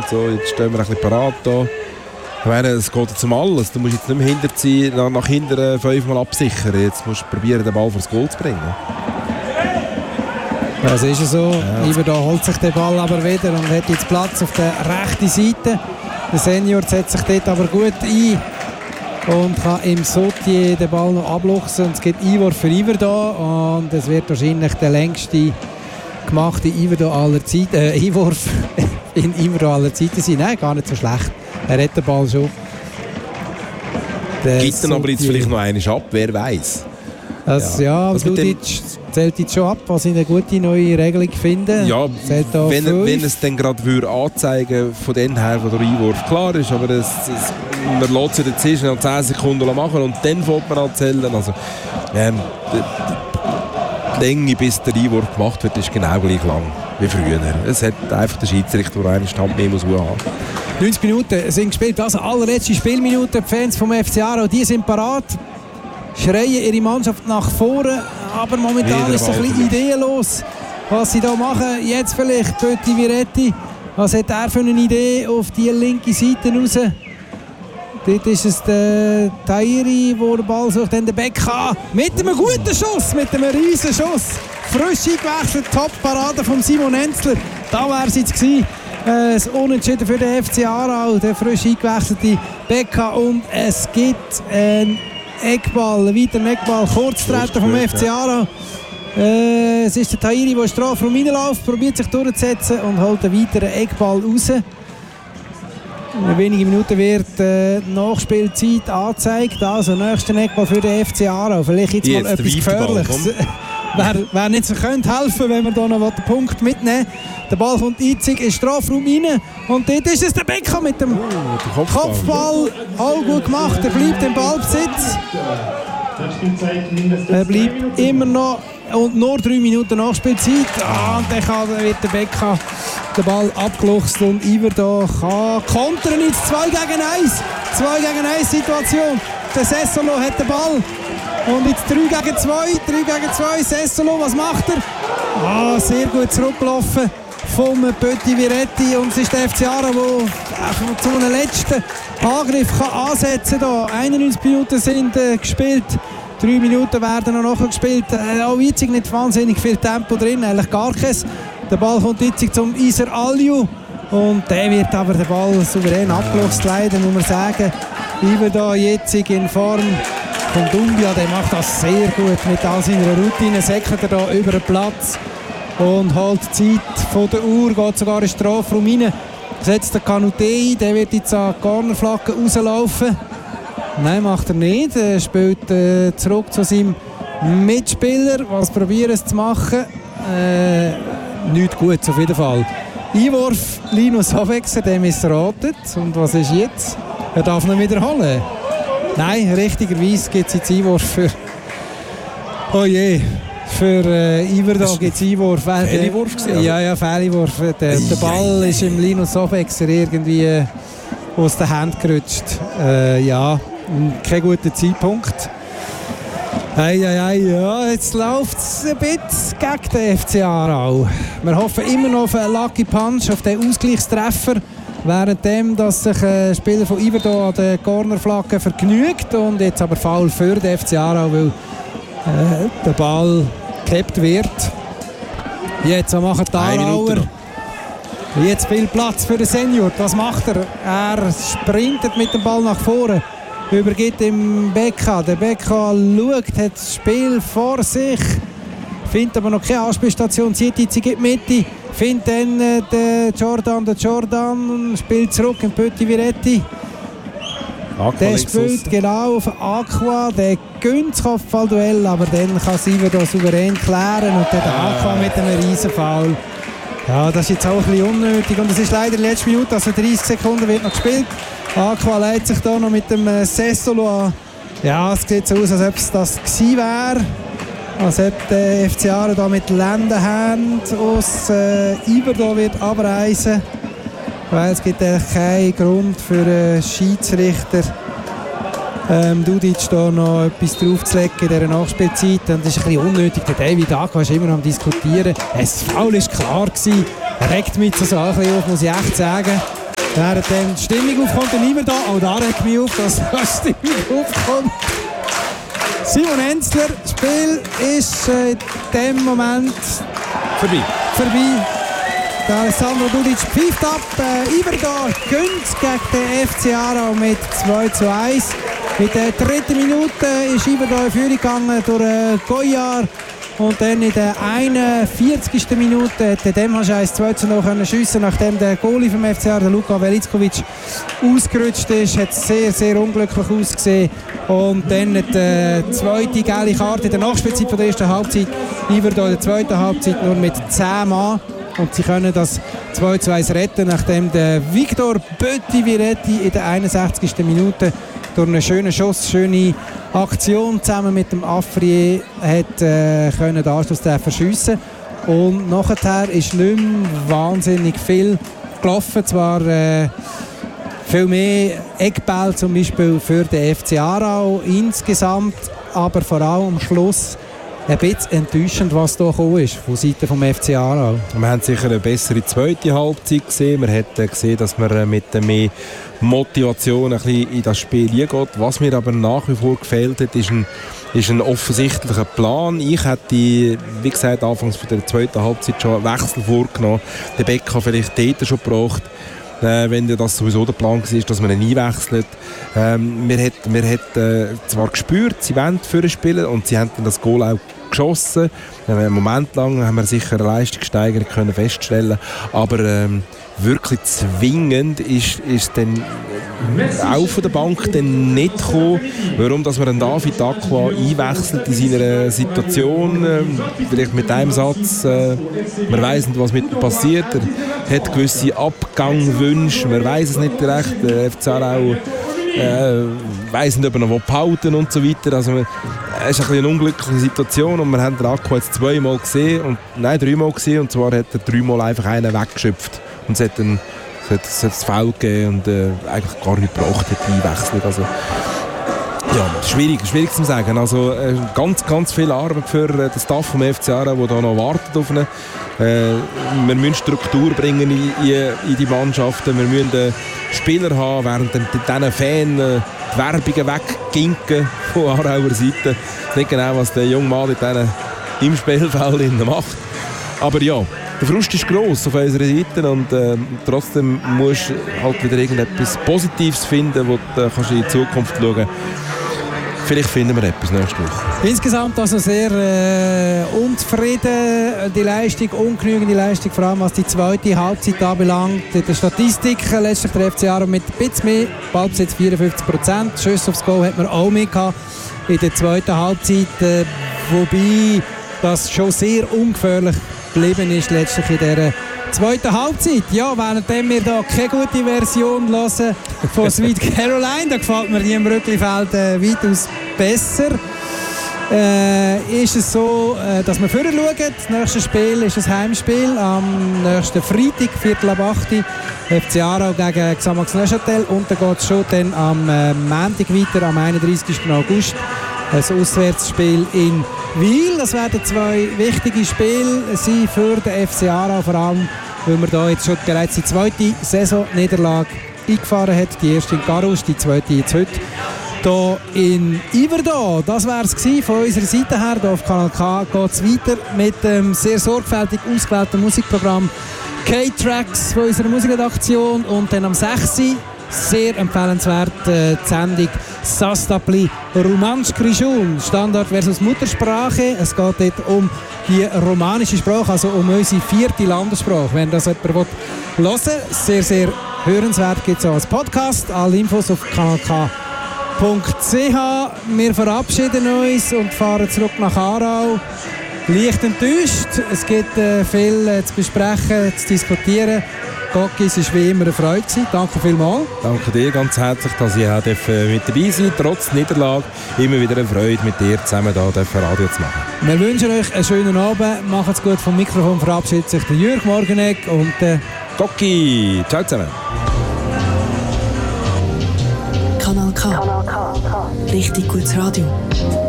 so, jetzt stehen wir ein bisschen parat da. Ich meine, es geht jetzt um alles. Du musst jetzt nicht mehr hinterziehen, nach hinten 5-mal absichern. Jetzt musst du probieren, den Ball vors Goal zu bringen. Das ist es so. Ja. Iverdo holt sich den Ball aber wieder und hat jetzt Platz auf der rechten Seite. Der Senior setzt sich dort aber gut ein und kann im Sautier den Ball noch abluchsen. Und es gibt Einwurf für Iverdo und es wird wahrscheinlich der längste gemachte Iverdo aller Zeiten. Einwurf in Iverdo aller Zeiten sein. Nein, gar nicht so schlecht. Er hat den Ball schon. Gibt dann aber jetzt vielleicht noch einen ab, wer weiß. Ja, Dudic zählt jetzt schon ab, was ich eine gute neue Regelung finde. Ja, wenn es dann gerade anzeigen von den her, wo der Einwurf klar ist, aber man lässt sich dazwischen noch 10 Sekunden machen und dann fängt man an zu zählen. Also, die Länge, bis der Einwurf gemacht wird, ist genau gleich lang wie früher. Es hat einfach der Schiedsrichter, der eine Stand mehr muss haben. 90 Minuten sind gespielt, also allerletzte Spielminute. Die Fans vom FC Aarau, die sind parat, schreien ihre Mannschaft nach vorne, aber momentan ist es ein bisschen ideenlos, was sie da machen. Jetzt vielleicht Pötti Viretti, was hat er für eine Idee auf die linke Seite raus? Dort ist es der Tahiri, der den Ball sucht, dann der Becca mit einem guten Schuss, mit einem riesen Schuss. Frisch eingewechselt, Top-Parade von Simon Enzler. Da wäre es jetzt gewesen. Das Unentschieden für den FC Aarau, der frisch eingewechselte Becca. Und es gibt einen Eckball, einen weiteren Eckball, Kurztreten vom FC Aarau. Es ist der Tahiri, der Strafraum reinläuft, probiert sich durchzusetzen und holt einen weiteren Eckball raus. In wenigen Minuten wird Nachspielzeit angezeigt. Also nächster Eckball für den FC Aarau. Vielleicht jetzt mal etwas Gefährliches. Wer nicht so könnte helfen, wenn wir hier noch den Punkt mitnehmen. Der Ball kommt einzig in den Strafraum rein. Und dort ist es der Becca mit dem Kopfball. Auch gut gemacht. Er bleibt im Ballbesitz. Er bleibt immer noch. Und nur 3 Minuten Nachspielzeit. Und dann wird der Becca den Ball abgeluchst und Iverdo kann kontern ins 2 gegen 1. 2 gegen 1 Situation. Der Sessolo hat den Ball. Und jetzt 3 gegen 2. 3 gegen 2. Sessolo, was macht er? Sehr gut zurückgelaufen vom Pötti Viretti. Und es ist der FC Aarau, der zu einem letzten Angriff kann ansetzen kann. 91 Minuten sind gespielt. 3 Minuten werden noch nachgespielt. Auch jetzt nicht wahnsinnig viel Tempo drin, eigentlich gar keins. Der Ball kommt jetzt zum Iser Aliu und der wird aber den Ball souverän abgeluchst, leider muss man sagen. Iverdo jetzt in Form von Dumbia, der macht das sehr gut mit all seiner Routine, säckert er da über den Platz und holt die Zeit von der Uhr, geht sogar in den Strafraum rein, setzt den Kanute ein, der wird jetzt an die Cornerflagge rauslaufen. Nein, macht er nicht. Er spielt zurück zu seinem Mitspieler. Was probieren es zu machen? Nicht gut, auf jeden Fall. Einwurf Linus Havexer, dem ist erratet. Und was ist jetzt? Er darf ihn wiederholen. Nein, richtigerweise gibt es jetzt Einwurf für... Oh je, für Iverdo gibt es Einwurf. Fehleinwurf gesehen? Ja, Fehleinwurf. Der Ball ist im Linus Havexer irgendwie aus der Hand gerutscht. Ja, kein guter Zeitpunkt. Ja, jetzt läuft es ein bisschen gegen den FC Aarau. Wir hoffen immer noch auf einen Lucky Punch, auf den Ausgleichstreffer. Währenddem, dass sich ein Spieler von Iverdo an der Cornerflagge vergnügt. Und jetzt aber Foul für den FC Aarau, weil der Ball gekippt wird. Jetzt machen die Aarauer. Jetzt viel Platz für den Senior. Was macht er? Er sprintet mit dem Ball nach vorne. Übergibt dem Becca. Der Becca schaut, hat das Spiel vor sich. Findet aber noch keine Anspielstation. Zieht jetzt in die Mitte. Findet dann den Jordan. Der Jordan spielt zurück in Pötti Viretti. Der spielt genau auf Aqua. Der gönnt das Kopfballduell, aber dann kann Iverdo souverän klären. Und dann der Aqua mit einem riesen Foul. Ja, das ist jetzt auch ein bisschen unnötig. Und es ist leider die letzte Minute, also 30 Sekunden wird noch gespielt. Aqua leitet sich da noch mit dem Sessolo an. Ja, es sieht so aus, als ob es das gewesen wäre. Als ob der FC Aarau da mit Länderhand aus Iverdo wird abreisen. Weil es gibt eigentlich keinen Grund für einen Schiedsrichter Dudic da noch etwas draufzulegen in dieser Nachspielzeit. Und das ist ein bisschen unnötig. Der David Aqua ist immer noch am Diskutieren. Das Foul war klar gewesen. Er regt mich so ein bisschen auf, muss ich echt sagen. Während dann die Stimmung aufkommt, dann niemand da. Auch da regt mich auf, dass die Stimmung aufkommt. Simon Enzler, das Spiel ist in dem Moment vorbei. Der Alessandro Dudic pfeift ab. Iverdor gönnt gegen den FC Aarau mit 2:1. In der 3. Minute ist Iverdor in Führung gegangen durch Goyard. Und dann in der 41. Minute hat der Demhasch 2:0 schiessen, nachdem der Goalie vom FCA, der Luka Velickovic, ausgerutscht ist. Hat sehr, sehr unglücklich ausgesehen. Und dann die zweite gelbe Karte in der Nachspielzeit von der ersten Halbzeit. Iverdor in der zweiten Halbzeit nur mit 10 Mann. Und sie können das 2:1 retten, nachdem der Victor Bötti-Viretti in der 61. Minute durch einen schönen Schuss, schöne Aktion zusammen mit dem Afrier können den Anschluss verschiessen. Und nachher ist nicht mehr wahnsinnig viel gelaufen. Zwar viel mehr Eckbälle zum Beispiel für den FC Aarau insgesamt, aber vor allem am Schluss ein bisschen enttäuschend, was hier gekommen ist von Seiten des FC Aarau. Wir haben sicher eine bessere zweite Halbzeit gesehen. Wir haben gesehen, dass man mit mehr Motivation ein bisschen in das Spiel hineingeht. Was mir aber nach wie vor gefehlt hat, ist ein offensichtlicher Plan. Ich hätte, wie gesagt, anfangs von der zweiten Halbzeit schon einen Wechsel vorgenommen. Der Becker vielleicht dort schon gebraucht. Wenn das sowieso der Plan war, dass man ihn einwechselt. Wir hat zwar gespürt, sie wollen für spielen und sie haben dann das Goal auch geschossen. Einen Moment lang haben wir sicher eine Leistungssteigerung können feststellen, aber wirklich zwingend ist dann auch von der Bank dann nicht gekommen. Warum, dass man einen David Aqua einwechselt in seiner Situation, vielleicht mit einem Satz, man weiss nicht, was mit ihm passiert, er hat gewisse Abgangwünsche, man weiss es nicht recht, der FC Aarau weiss nicht, ob er noch behalten und so weiter. Also, es ist eine unglückliche Situation und wir haben den Aqua jetzt dreimal gesehen, und zwar hat er 3-mal einfach einen weggeschöpft und es hat das Foul gegeben und eigentlich gar nicht gebraucht hat, die Einwechslung. Also, ja, schwierig zu sagen. Also, ganz, ganz viel Arbeit für den Staff vom FC Aarau, der da noch wartet auf ihn. Wir müssen Struktur bringen in die Mannschaften. Wir müssen Spieler haben, während diesen Fans die Werbungen wegginken von Aarauer Seite. Ich weiß nicht genau, was der junge Mann im Spielfeld macht. Aber ja, der Frust ist gross auf unserer Seite und trotzdem musst du halt wieder irgendetwas Positives finden, wo du kannst in die Zukunft schauen kannst. Vielleicht finden wir etwas nächste Woche. Insgesamt also sehr unzufrieden, die Leistung, ungenügende Leistung, vor allem was die zweite Halbzeit anbelangt. In der Statistik letztlich der FC Aarau mit ein bisschen mehr, Ballbesitz 54%, Schüsse aufs Goal hat man auch mehr gehabt in der zweiten Halbzeit, wobei das schon sehr ungefährlich geblieben ist letztlich in dieser zweiten Halbzeit. Ja, während wir da keine gute Version hören von Sweet Caroline, da gefällt mir die im Rücklifeld weitaus besser. Ist es so, dass wir vorher schauen. Das nächste Spiel ist ein Heimspiel am nächsten Freitag, 7:45 FC Aarau gegen Xamax Neuchâtel. Und dann geht es schon dann am Montag weiter, am 31. August. Ein Auswärtsspiel in Wil. Das werden 2 wichtige Spiele sein für den FC Aarau, vor allem, weil man da jetzt schon bereits die zweite Saisonniederlage eingefahren hat. Die erste in Garus, die zweite jetzt heute hier in Iverdor. Das wäre es von unserer Seite her. Hier auf Kanal K geht es weiter mit dem sehr sorgfältig ausgewählten Musikprogramm K-Tracks von unserer Musikredaktion. Und dann am 6. sehr empfehlenswert die Sendung Sastapli Romansch Krischun, Standard versus Muttersprache. Es geht dort um die romanische Sprache, also um unsere 4. Landessprache. Wenn das jemand hören will, sehr, sehr hörenswert, gibt es auch als Podcast. Alle Infos auf kanalk.ch. Wir verabschieden uns und fahren zurück nach Aarau. Leicht enttäuscht. Es gibt viel zu besprechen, zu diskutieren. Gocki, es war wie immer eine Freude. Danke vielmals. Danke dir ganz herzlich, dass ich auch mit dabei sein durfte. Trotz Niederlage immer wieder eine Freude, mit dir zusammen hier Radio zu machen. Wir wünschen euch einen schönen Abend. Macht's gut. Vom Mikrofon verabschiedet sich der Jürg Morgenegg und Gocki. Ciao zusammen. Kanal K. Richtig gutes Radio.